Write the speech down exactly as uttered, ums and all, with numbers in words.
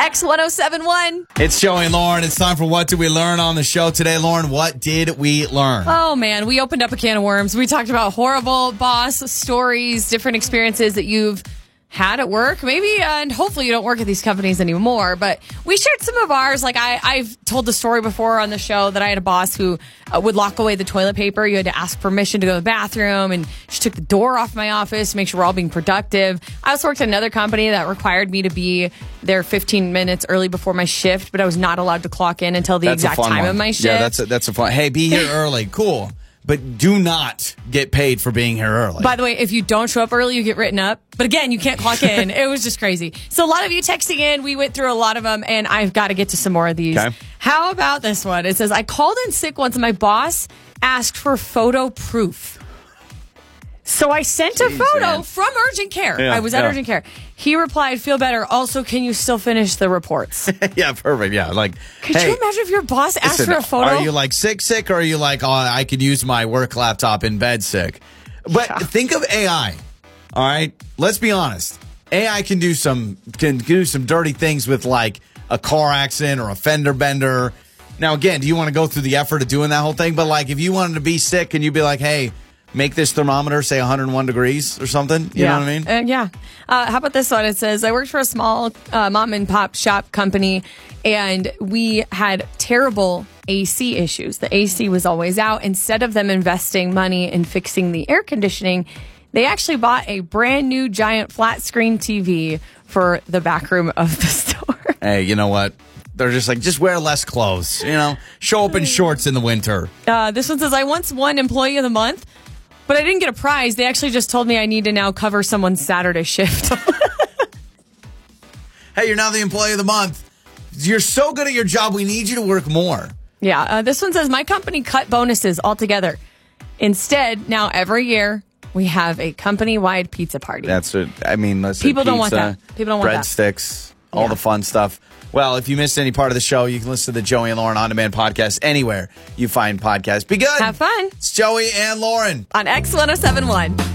X ten seventy-one. It's Joey and Lauren. It's time for What Did We Learn on the show today. Lauren, what did we learn? Oh, man. We opened up a can of worms. We talked about horrible boss stories, different experiences that you've had at work, maybe, uh, and hopefully you don't work at these companies anymore. But we shared some of ours. Like I, I've told the story before on the show that I had a boss who uh, would lock away the toilet paper. You had to ask permission to go to the bathroom, and she took the door off my office to make sure we're all being productive. I also worked at another company that required me to be there fifteen minutes early before my shift, but I was not allowed to clock in until the That's exact time one. of my shift. Yeah, that's a, that's a fun. Hey, be here early. Cool. But do not get paid for being here early. By the way, if you don't show up early, you get written up. But again, you can't clock in. It was just crazy. So a lot of you texting in. We went through a lot of them, and I've got to get to some more of these. Okay. How about this one? It says, I called in sick once, and my boss asked for photo proof. So I sent Jeez, a photo man. from urgent care. Yeah, I was at yeah. urgent care. He replied, feel better. Also, can you still finish the reports? Yeah, perfect. Yeah, like, Could hey, you imagine if your boss asked listen, for a photo? Are you like sick, sick, or are you like, oh, I could use my work laptop in bed sick? But Yeah. think of A I. All right, let's be honest. A I can do some can do some dirty things with like a car accident or a fender bender. Now, again, do you want to go through the effort of doing that whole thing? But like, if you wanted to be sick, and you'd be like, hey, make this thermometer say one hundred one degrees or something. You yeah. know what I mean? Uh, yeah. Uh, how about this one? It says, I worked for a small uh, mom and pop shop company, and we had terrible A C issues. The A C was always out. Instead of them investing money in fixing the air conditioning, they actually bought a brand new giant flat screen T V for the back room of the store. Hey, you know what? They're just like, just wear less clothes. You know, show up in shorts in the winter. Uh, this one says, I once won Employee of the Month, but I didn't get a prize. They actually just told me I need to now cover someone's Saturday shift. Hey, you're now the Employee of the Month. You're so good at your job, we need you to work more. Yeah, uh, this one says, my company cut bonuses altogether. Instead, now every year, we have a company-wide pizza party. That's it. I mean, listen, People don't want pizza, that. People don't want that. breadsticks, all Yeah. the fun stuff. Well, if you missed any part of the show, you can listen to the Joey and Lauren On Demand podcast anywhere you find podcasts. Be good. Have fun It's Joey and Lauren. on X ten seventy-one.